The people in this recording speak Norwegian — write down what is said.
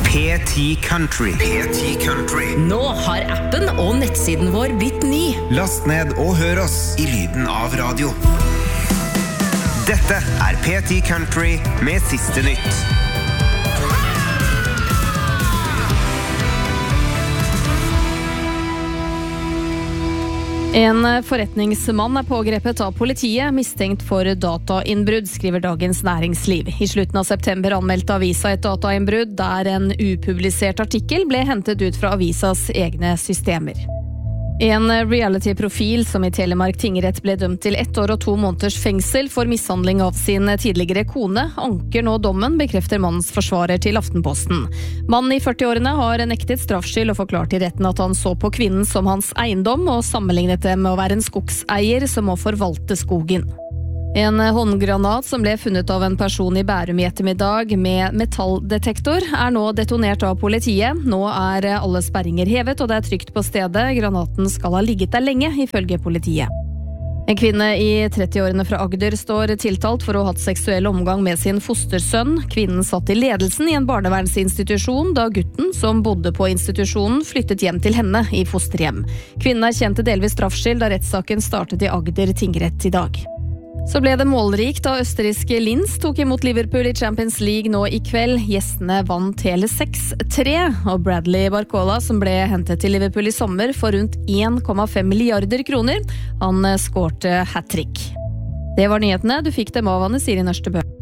P10 Country. P10 Country. Nå har appen og nettsiden vår blitt ny. Last ned og hør oss i lyden av radio. Dette er P10 Country med siste nytt. En forretningsmann pågrepet av politiet, mistenkt for datainnbrudd, skriver Dagens Næringsliv. I slutten av september anmeldte avisa et datainnbrudd der en upublisert artikkel ble hentet ut fra avisas egne systemer. En reality-profil som i Telemark tingrett ble dømt til 1 år og 2 måneders fengsel for mishandling av sin tidligere kone, anker nå dommen, bekrefter mannens forsvarer til Aftenposten. Mannen i 40-årene har nektet straffskyld og forklart i retten at han så på kvinnen som hans eiendom og sammenlignet det med å være en skogseier som må forvalte skogen. En håndgranat som ble funnet av en person i Bærum i ettermiddag med metalldetektor nå detonert av politiet. Nå alle sperringer hevet og det trygt på stedet. Granaten skal ha ligget der lenge, ifølge politiet. En kvinne i 30-årene fra Agder står tiltalt for å ha hatt seksuell omgang med sin fostersønn. Kvinnen satt i ledelsen i en barnevernsinstitusjon da gutten som bodde på institusjonen flyttet hjem til henne i fosterhjem. Kvinnen kjente delvis straffskyld da rettssaken startet i Agder tingrett i dag. Så ble det målrikt da østerrikske Linz tok imot Liverpool i Champions League nå i kveld. Gjestene vant hele 6-3, og Bradley Barcola, som ble hentet til Liverpool i sommer for rundt 1,5 milliarder kroner, han skårte hat-trick. Det var nyhetene, du fikk dem av Anne Siri Nørstebø.